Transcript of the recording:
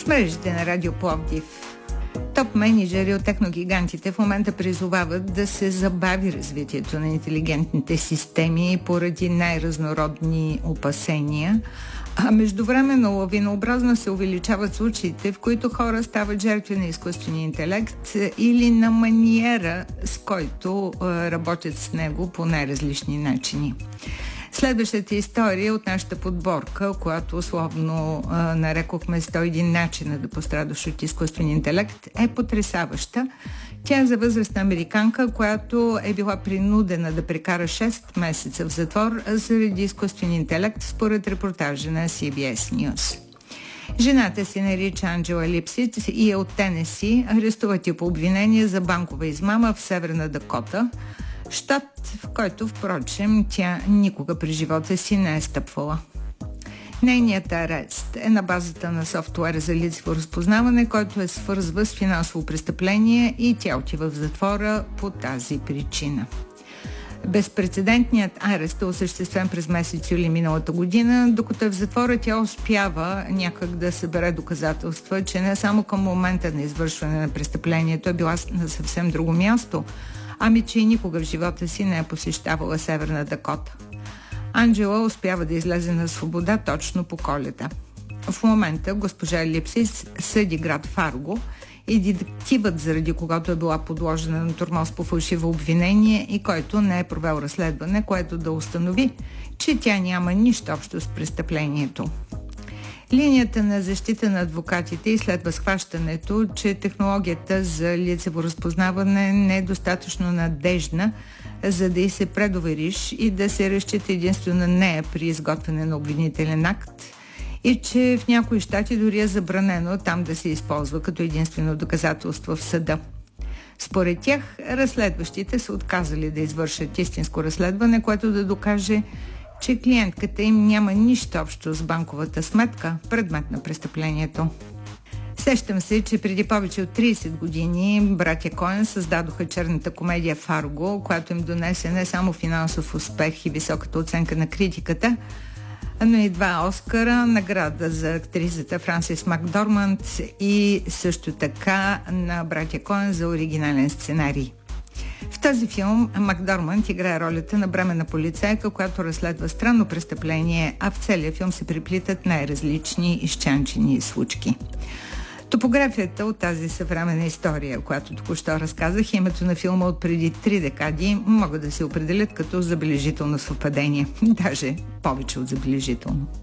С мрежите на Радио Пловдив. Топ мениджъри от техногигантите в момента призовават да се забави развитието на интелигентните системи поради най-разнородни опасения, а междувременно лавинообразно се увеличават случаите, в които хора стават жертви на изкуствения интелект или на маниера, с който работят с него по най-различни начини. Следващата история от нашата подборка, която условно нарекохме 101 начина да пострадаш от изкуствен интелект, е потресаваща. Тя е за възрастна американка, която е била принудена да прекара 6 месеца в затвор заради изкуствен интелект, според репортажа на CBS News. Жената се нарича Анджела Липсиц и е от Тенеси. Арестуват я по обвинение за банкова измама в Северна Дакота, щат, в който, впрочем, тя никога при живота си не е стъпвала. Нейният арест е на базата на софтуер за лицево разпознаване, който е свързва с финансово престъпление, и тя отива в затвора по тази причина. Безпрецедентният арест е осъществен през месец юли миналата година. Докато е в затвора, тя успява някак да събере доказателства, че не само към момента на извършване на престъплението е била на съвсем друго място, ами че и никога в живота си не е посещавала Северна Дакота. Анджела успява да излезе на свобода точно по Коледа. В момента госпожа Липсис съди град Фарго и детективът, заради когото е била подложена на тормоз по фалшиво обвинение и който не е провел разследване, което да установи, че тя няма нищо общо с престъплението. Линията на защита на адвокатите изследва схващането, че технологията за лицево разпознаване не е достатъчно надежна, за да й се предовериш и да се разчита единствено на нея при изготвяне на обвинителен акт, и че в някои щати дори е забранено там да се използва като единствено доказателство в съда. Според тях, разследващите са отказали да извършат истинско разследване, което да докаже, че клиентката им няма нищо общо с банковата сметка, предмет на престъплението. Сещам се, че преди повече от 30 години братя Коен създадоха черната комедия Фарго, която им донесе не само финансов успех и високата оценка на критиката, но и 2 Оскара, награда за актрисата Франсис Макдорманд и също така на братя Коен за оригинален сценарий. В този филм Макдорманд играе ролята на бременна полицайка, която разследва странно престъпление, а в целия филм се приплитат най-различни изчанчени случки. Топографията от тази съвременна история, която току-що разказах, името на филма от преди 3 декади, могат да се определят като забележително съвпадение. Даже повече от забележително.